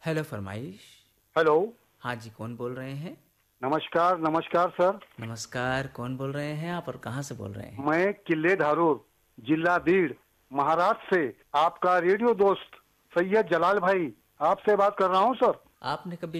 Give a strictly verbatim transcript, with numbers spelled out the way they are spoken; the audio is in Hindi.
हेलो फरमाइश। हेलो। हाँ जी, कौन बोल रहे हैं? नमस्कार नमस्कार सर। नमस्कार, कौन बोल रहे हैं आप और कहाँ से बोल रहे हैं? मैं किले धारूर, जिला बीड़, महाराष्ट्र से आपका रेडियो दोस्त सैयद जलाल भाई आपसे बात कर रहा हूँ सर। आपने कभी